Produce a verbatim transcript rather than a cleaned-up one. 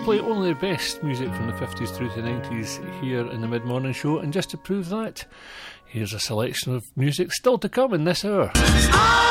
play only the best music from the fifties through to the nineties here in the Mid-Morning Show, and just to prove that, here's a selection of music still to come in this hour.